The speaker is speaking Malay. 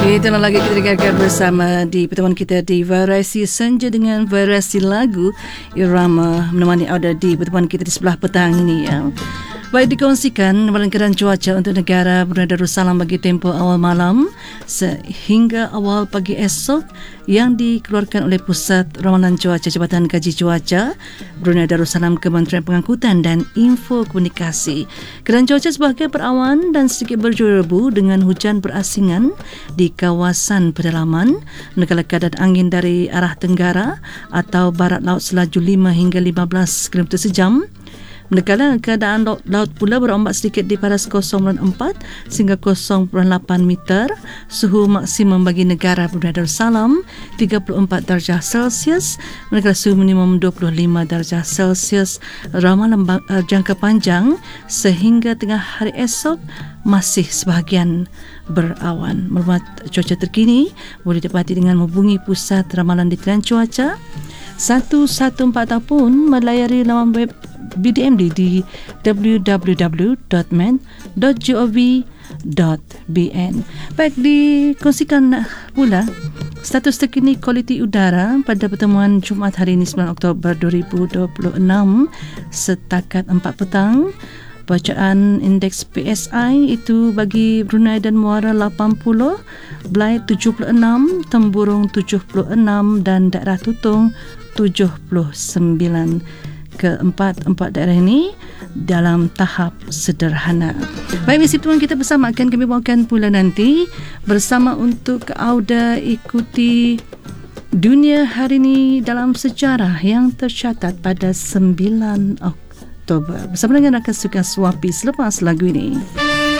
Itulah lagi kita dengarkan bersama di pertemuan kita di Variasi Senja dengan variasi lagu Irama menemani Anda di pertemuan kita di sebelah petang ini ya. Baik, dikongsikan amalan keadaan cuaca untuk negara Brunei Darussalam bagi tempoh awal malam sehingga awal pagi esok yang dikeluarkan oleh Pusat Ramalan Cuaca Jabatan Kaji Cuaca Brunei Darussalam, Kementerian Pengangkutan dan Info Komunikasi. Keadaan cuaca sebahagian berawan dan sedikit berdebu dengan hujan berasingan di kawasan pedalaman, manakala keadaan angin dari arah tenggara atau barat laut selaju 5 hingga 15 km sejam. Manakala keadaan laut pula berombak sedikit di paras 0.4 sehingga 0.8 meter. Suhu maksimum bagi negara Brunei Darussalam 34 darjah Celsius, manakala suhu minimum 25 darjah Celsius. Ramalan jangka panjang sehingga tengah hari esok masih sebahagian berawan. Maklumat cuaca terkini boleh didapati dengan menghubungi Pusat Ramalan Diklian Cuaca 114 ataupun melayari laman web BDMD di www.med.gov.bn. Baik, dikongsikan pula status terkini kualiti udara pada pertemuan Jumaat hari ini 9 Oktober 2026 setakat 4 petang. Bacaan indeks PSI itu bagi Brunei dan Muara 80, Belait 76, Temburung 76 dan daerah Tutong 79. Keempat daerah ini dalam tahap sederhana. Baik, misi tuan kita bersama akan kami bawakan pula nanti bersama untuk Auda ikuti dunia hari ini dalam sejarah yang tercatat pada 9 Oktober bersama dengan rakan sukan Suapi selepas lagu ini.